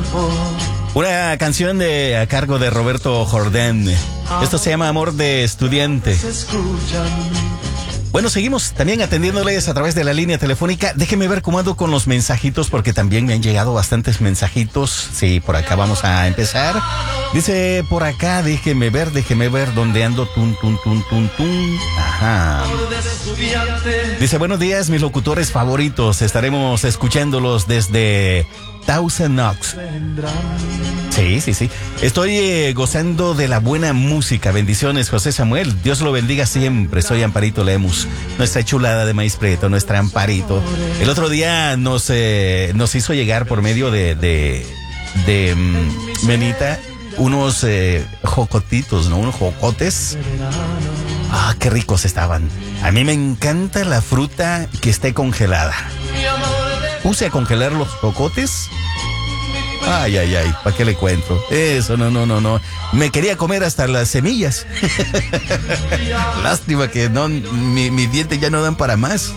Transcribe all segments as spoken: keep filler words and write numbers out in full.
Una canción de a cargo de Roberto Jordán. Esto se llama Amor de Estudiante. Bueno, seguimos también atendiéndoles a través de la línea telefónica. Déjenme ver cómo ando con los mensajitos, porque también me han llegado bastantes mensajitos. Sí, por acá vamos a empezar. Dice por acá, déjenme ver, déjenme ver dónde ando. Tun, tun, tun, tun, tun. Ajá. Dice, buenos días, mis locutores favoritos. Estaremos escuchándolos desde Thousand Oaks. Sí, sí, sí. Estoy eh, gozando de la buena música. Bendiciones, José Samuel. Dios lo bendiga siempre. Soy Amparito Lemus, nuestra chulada de maíz preto, nuestra Amparito. El otro día nos, eh, nos hizo llegar por medio de, de, de um, Menita unos eh, jocotitos, ¿no? Unos jocotes. Ah, qué ricos estaban. A mí me encanta la fruta que esté congelada. Puse a congelar los jocotes. Ay, ay, ay, ¿para qué le cuento? Eso, no, no, no, no. Me quería comer hasta las semillas. Lástima que no, mi, mis dientes ya no dan para más.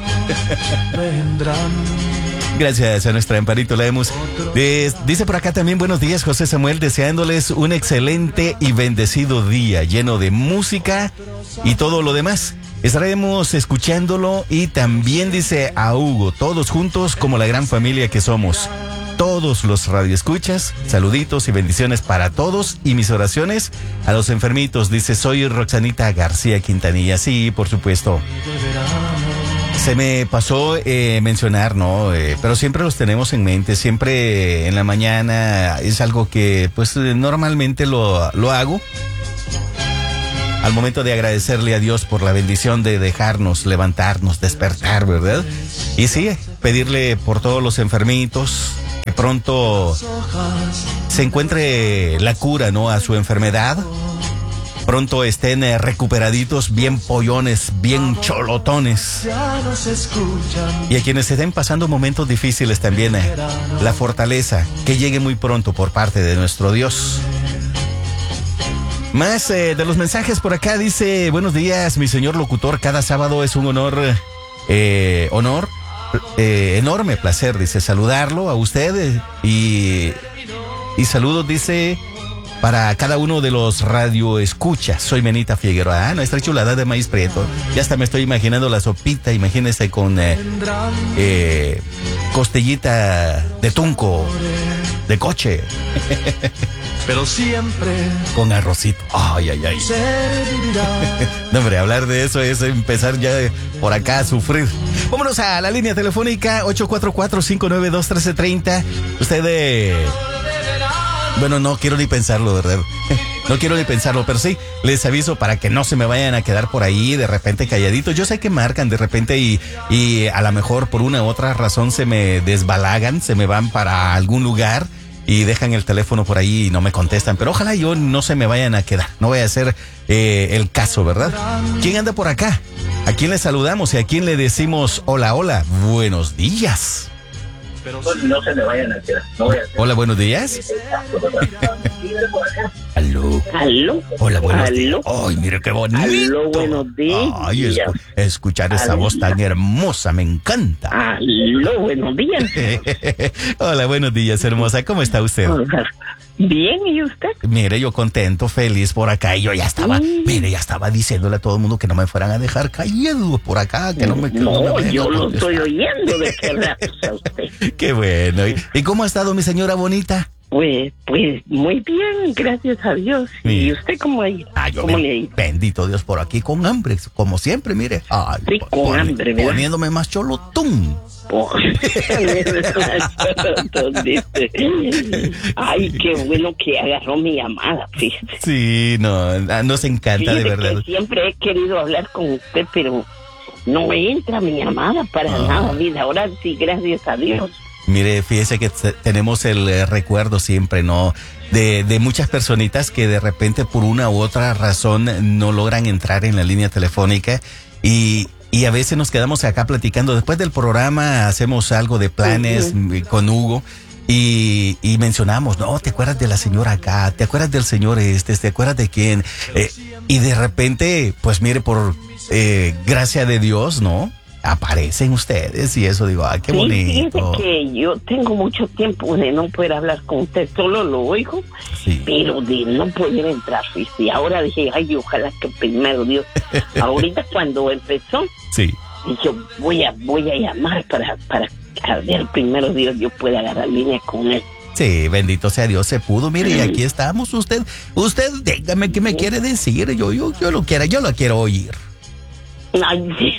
Gracias a nuestra Amparito Lemus. Dice por acá también, buenos días, José Samuel, deseándoles un excelente y bendecido día, lleno de música y todo lo demás. Estaremos escuchándolo y también dice a Hugo, todos juntos como la gran familia que somos. Todos los radioescuchas, saluditos y bendiciones para todos y mis oraciones a los enfermitos. Dice, soy Roxanita García Quintanilla. Sí, por supuesto. Se me pasó eh, mencionar, ¿no? Eh, pero siempre los tenemos en mente, siempre eh, en la mañana es algo que pues normalmente lo, lo hago. Al momento de agradecerle a Dios por la bendición de dejarnos levantarnos, despertar, ¿verdad? Y sí, pedirle por todos los enfermitos, que pronto se encuentre la cura, ¿no? A su enfermedad. Pronto estén eh, recuperaditos, bien pollones, bien cholotones. Y a quienes estén pasando momentos difíciles también, eh, la fortaleza que llegue muy pronto por parte de nuestro Dios. Más eh, de los mensajes por acá, dice, buenos días, mi señor locutor, cada sábado es un honor, eh, honor, eh, enorme placer, dice, saludarlo a usted eh, y, y saludos, dice, para cada uno de los radioescuchas. Soy Menita Figueroa, ah, nuestra chulada de maíz prieto. Ya hasta me estoy imaginando la sopita, imagínese con eh, eh, costillita de tunco, de coche. Pero siempre con arrocito. Ay, ay, ay. No, hombre, hablar de eso es empezar ya por acá a sufrir. Vámonos a la línea telefónica ocho cuatro cuatro, cinco nueve dos, uno tres tres cero. Usted, eh... bueno, no quiero ni pensarlo, ¿verdad? No quiero ni pensarlo, pero sí, les aviso para que no se me vayan a quedar por ahí de repente calladitos. Yo sé que marcan de repente y, y a lo mejor por una u otra razón se me desbalagan, se me van para algún lugar y dejan el teléfono por ahí y no me contestan, pero ojalá yo no se me vayan a quedar, no vaya a ser eh, el caso, ¿verdad? ¿Quién anda por acá? ¿A quién le saludamos y a quién le decimos hola, hola, buenos días? Pero no se me vayan a quedar. No voy a hacer. Hola, buenos días. Aló. Aló. Hola, buenos Aló. días. Ay, mire qué bonito. Aló, buenos días. Ay, escu- escuchar esa Aló. voz tan hermosa, me encanta. Aló, buenos días. Hola, buenos días, hermosa. ¿Cómo está usted? Bien, ¿y usted? Mire, yo contento, feliz por acá. Y yo ya estaba, Sí. mire, ya estaba diciéndole a todo el mundo que no me fueran a dejar callado por acá, que no me... que No, no me vayan a yo lo contestar. estoy oyendo de qué rato está usted. Qué bueno. ¿Y, y cómo ha estado mi señora bonita? Pues, pues, muy bien, gracias a Dios. Sí. ¿Y usted cómo ha ido? Ah, yo ¿Cómo me- le ha ido? bendito Dios, por aquí con hambre, como siempre, mire. Ay, Sí, pon- con hambre, ¿verdad? poniéndome más cholotún. Oh, ay, qué bueno que agarró mi llamada, fíjate. Sí, no, ah, nos encanta, de Fíjate verdad. que siempre he querido hablar con usted, pero no me entra mi llamada para Ah. nada, vida. Ahora sí, gracias a Dios. Mire, fíjese que te- tenemos el eh, recuerdo siempre, ¿no? De, de muchas personitas que de repente por una u otra razón no logran entrar en la línea telefónica y, y a veces nos quedamos acá platicando. Después del programa hacemos algo de planes Ujú. con Hugo y, y mencionamos, no, ¿te acuerdas de la señora acá? ¿Te acuerdas del señor este? ¿Te acuerdas de quién? Eh, y de repente, pues mire, por eh, gracia de Dios, ¿no? aparecen ustedes y eso digo, ah, qué Sí, bonito. fíjese que yo tengo mucho tiempo de no poder hablar con usted, solo lo oigo, Sí. pero de no poder entrar. Y sí, ahora dije, ay, ojalá que primero Dios. Ahorita cuando empezó, Sí. dije, voy a, voy a llamar para, para a ver primero Dios yo pueda agarrar línea con él. Sí, bendito sea Dios, se pudo. Mire, y aquí estamos. Usted, usted, dígame qué me quiere decir. Yo, yo, yo lo quiero, yo lo quiero oír. Ay, sí.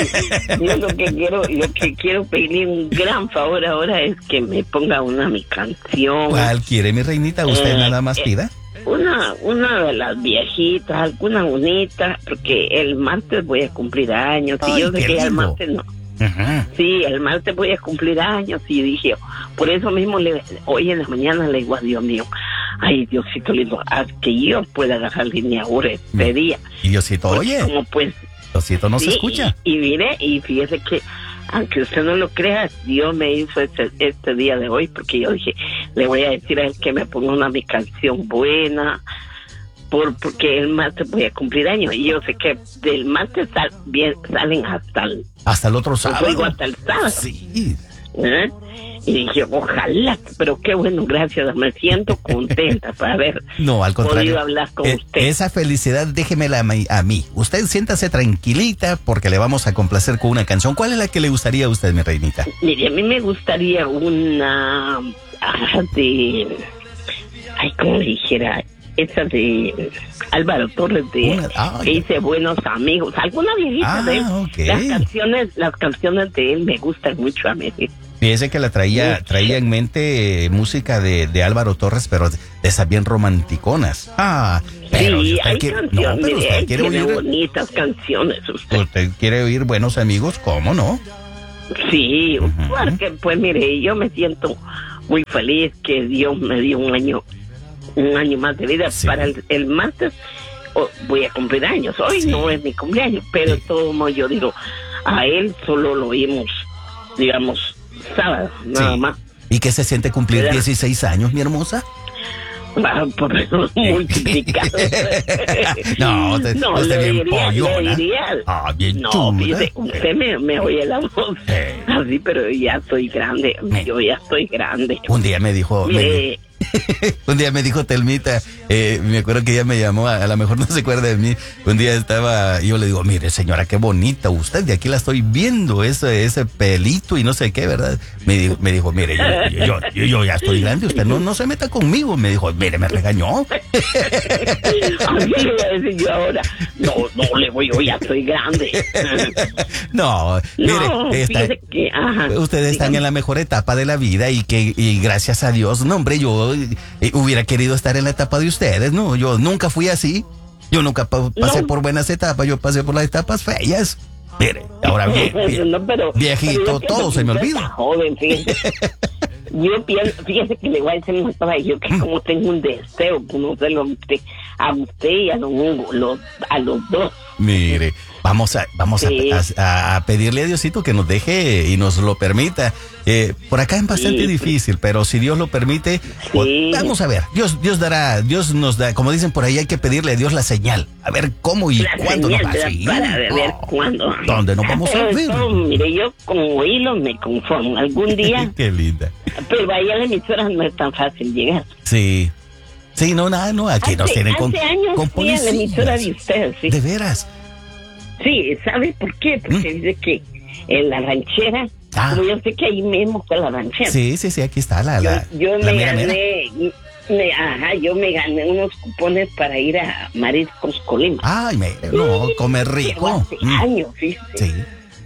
Yo lo que quiero, lo que quiero pedirle un gran favor ahora es que me ponga una mi canción. ¿Cuál quiere, mi reinita? Usted Eh, nada más eh, pida. Una, una de las viejitas, alguna bonita, porque el martes voy a cumplir años y Ay, yo sé qué que el lindo. martes no. Ajá. Sí, el martes voy a cumplir años y dije, por eso mismo le, hoy en la mañana le digo a Dios mío, ay Diosito lindo, haz que yo pueda agarrar línea ahora este día. Y Diosito, Porque oye, como pues, Diosito no se sí, escucha. Y, y mire, y fíjese que, aunque usted no lo crea, Dios me hizo este, este día de hoy, porque yo dije, le voy a decir a él que me ponga una mi canción buena, por porque el martes voy a cumplir años, y yo sé que del martes sal, bien, salen hasta el, Hasta el otro pues, sábado. oigo hasta el sábado. Sí. ¿Eh? Y dije, ojalá, pero qué bueno, gracias, me siento contenta para haber No, al contrario. podido hablar con Eh, usted. Esa felicidad déjemela a mí, a mí. Usted siéntase tranquilita porque le vamos a complacer con una canción. ¿Cuál es la que le gustaría a usted, mi reinita? Mire, a mí me gustaría una ah, de, ay, ¿cómo le dijera? Esa de Álvaro Torres de Una- ah, que ya. dice Buenos Amigos, alguna viejita Ah, de él. ok. Las canciones, las canciones de él me gustan mucho a mí. Fíjese que la traía, traía en mente eh, música de, de Álvaro Torres, pero de esas bien romanticonas. Ah, pero si Sí, usted hay quiere- canciones, no, pero mire, usted él quiere tiene oír, bonitas canciones usted. usted quiere oír Buenos Amigos, ¿cómo no? Sí, Ujú. porque pues mire, yo me siento muy feliz que Dios me dio un año, un año más de vida. Sí. Para el, el martes oh, voy a cumplir años. Hoy Sí. no es mi cumpleaños, pero Sí. de todo modo yo digo, a él solo lo oímos, digamos, sábado, nada Sí. más. ¿Y qué se siente cumplir ¿Verdad? dieciséis años, mi hermosa? Va, por eso multiplicado. No, usted- no, usted le bien diría, pollona. le diría. Ah, bien no, chula. fíjese, usted me, me oye la voz Eh. así, pero ya soy grande, Me- yo ya estoy grande. Un día me dijo, me- Mire, un día me dijo Telmita, eh, me acuerdo que ella me llamó, a, a lo mejor no se acuerda de mí. Un día estaba, yo le digo, mire señora, qué bonita usted, de aquí la estoy viendo, ese, ese pelito y no sé qué, ¿verdad? Me dijo, me dijo mire, yo, yo, yo, yo- yo ya estoy grande, usted no, no se meta conmigo. Me dijo, mire, me regañó. así le voy a decir yo ahora, no, no le voy, yo ya soy grande. No, mire, No, está- fíjese que, ajá. ustedes están dígame. en la mejor etapa de la vida y que y gracias a Dios, no hombre, yo eh, hubiera querido estar en la etapa de ustedes, no, yo nunca fui así, yo nunca pa- pasé No. por buenas etapas, yo pasé por las etapas feas. Mire, ahora bien, bien, No, pero- viejito, pero yo pienso todo que se me usted olvida. está joven, fíjese. Yo pienso, fíjese que le voy a decir una cosa, yo que como tengo un deseo, conocerlo a usted, a usted y a don Hugo, los, a los dos. Mire, vamos a vamos a- Sí. a, a pedirle a Diosito que nos deje y nos lo permita. Eh, por acá es bastante Sí. difícil, pero si Dios lo permite, pues, vamos a ver. Dios Dios dará, Dios nos da, como dicen por ahí, hay que pedirle a Dios la señal, a ver cómo y La cuándo nos señal, va a ¿verdad? seguir. Para ver No. cuándo. ¿Dónde nos vamos a Pero ver? eso, mire, yo con oírlo me conformo. Algún día, Qué linda. pero ahí a la emisora no es tan fácil llegar. Sí. Sí, no, nada, no, aquí nos Hace- tienen con, hace años con fui a la emisora de policías. ustedes, sí. De veras. Sí, ¿sabe por qué? Porque ¿Mm? dice que en la ranchera, Ah. como yo sé que ahí mismo está la ranchera. Sí, sí, sí, aquí está la, Yo, la, yo la me mera, mera. gané, me, ajá, yo me gané unos cupones para ir a Mariscos Colima. Ay, me, no, come Pero rico. hace Mm, años, fíjese. sí.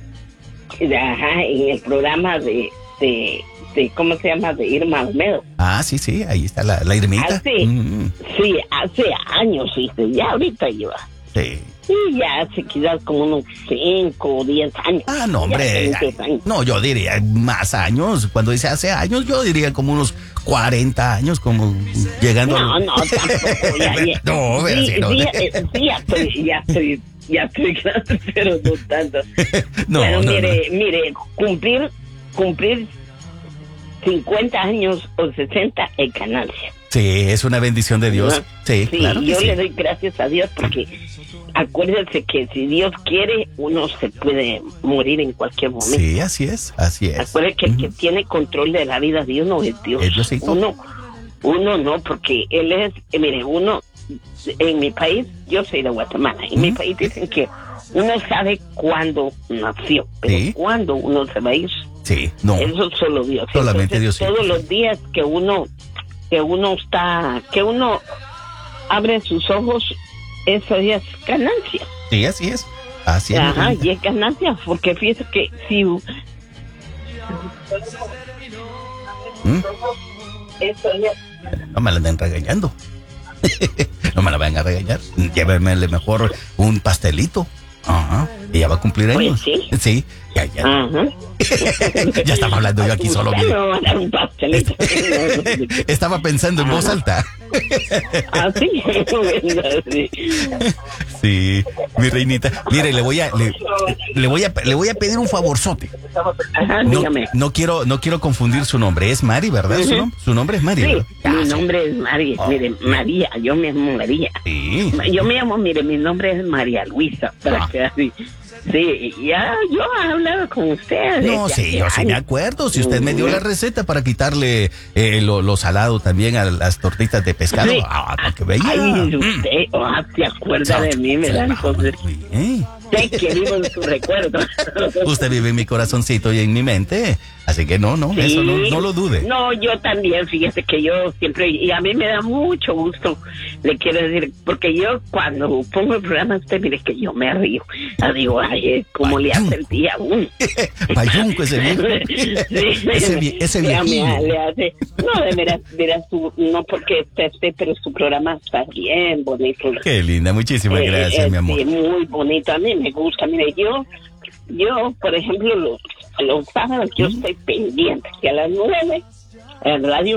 Ajá, en el programa de, de, de, ¿cómo se llama? De Irma Almedo. Ah, sí, sí, ahí está la, la Irmita. Hace, Mm, sí, hace años, fíjese, ya ahorita lleva. sí. Y ya hace quizás como unos cinco o diez años. Ah, no, hombre. Ya hace muchos años. No, yo diría más años. Cuando dice hace años, yo diría como unos cuarenta años, como llegando No, a... no, tampoco. Ya, ya. No, pero sí, sí, no. sí, eh, sí, ya estoy, ya estoy, ya estoy grande, pero no tanto. No, Pero no, mire, mire, cumplir, cumplir cincuenta años o sesenta es ganancia. Sí, es una bendición de Dios. ¿No? Sí, Sí, claro que yo sí. le doy gracias a Dios porque acuérdense que si Dios quiere, uno se puede morir en cualquier momento. Sí, así es, así es. Acuérdense que el que tiene control de la vida de uno es Dios. Es Diosito. Uno, uno no, porque Él es, eh, mire, uno, en mi país, yo soy de Guatemala, en mi país dicen que uno sabe cuándo nació, pero Sí. cuándo uno se va a ir. Sí, no. Eso solo Dios. Solamente Entonces, Diosito. todos los días que uno, que uno está, que uno abre sus ojos, eso es ganancia. Sí, así es. Así es. Ajá, mi y es ganancia, porque fíjese que si ¿Mm? eso es, No me la anden regañando. No me la vayan a regañar. Llévenmele mejor un pastelito. Ajá. Ella va a cumplir Pues años. sí. Sí, ya, ya. ajá. Ya estaba hablando yo aquí solo, Usted mire. me va a dar un pastelito. Estaba pensando en voz alta. Ah, sí. Sí. Sí, mi reinita. Mire, le voy a le, le voy a le voy a pedir un favorzote. Ajá, No, dígame. no quiero no quiero confundir su nombre. Es Mari, ¿verdad? Su, Ujú. nom- su nombre es Mari, Sí, ¿verdad? Ah, mi sí. nombre es María. Oh. Mire, María, yo me llamo María. Sí. Yo me llamo, mire, mi nombre es María Luisa, para Ah. que así. Sí, ya yo he hablado con usted. No, desde sí, hace yo sí me años. acuerdo. Si usted me dio la receta para quitarle eh, lo, lo salado también a las tortitas de pescado. Sí. Ah, para que vea. Ay, usted, ah, se acuerda de mí, ¿verdad? Entonces, Sí. sé que vivo en su recuerdo. Usted vive en mi corazoncito y en mi mente. Así que no, no, Sí. eso no, no lo dude. No, yo también, fíjese que yo siempre, y a mí me da mucho gusto, le quiero decir, porque yo cuando pongo el programa, usted mire que yo me río. Yo digo, ay, ¿cómo le hace el día a uno? Payunco ese viejo. Sí. Ese, vie- ese Ya me- viejillo. le hace, no, de veras, veras, su, no porque esté, esté, pero su programa está bien bonito. Qué linda, muchísimas Eh, gracias, eh, mi amor. Sí, muy bonito, a mí me gusta. Mire, yo, yo, por ejemplo, los, los sábados yo estoy pendiente, que a las nueve, en radio